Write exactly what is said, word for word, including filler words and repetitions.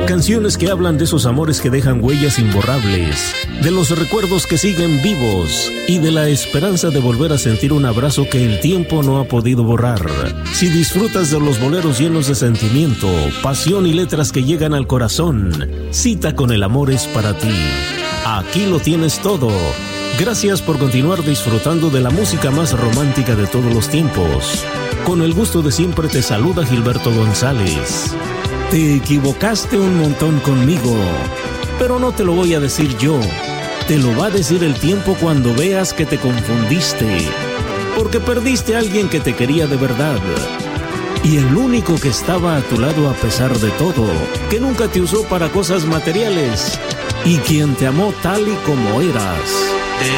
Canciones que hablan de esos amores que dejan huellas imborrables, de los recuerdos que siguen vivos y de la esperanza de volver a sentir un abrazo que el tiempo no ha podido borrar. Si disfrutas de los boleros llenos de sentimiento, pasión y letras que llegan al corazón, Cita con el amor es para ti. Aquí lo tienes todo. Gracias por continuar disfrutando de la música más romántica de todos los tiempos. Con el gusto de siempre te saluda Gilberto González. Te equivocaste un montón conmigo, pero no te lo voy a decir yo. Te lo va a decir el tiempo cuando veas que te confundiste, porque perdiste a alguien que te quería de verdad. Y el único que estaba a tu lado a pesar de todo, que nunca te usó para cosas materiales, y quien te amó tal y como eras.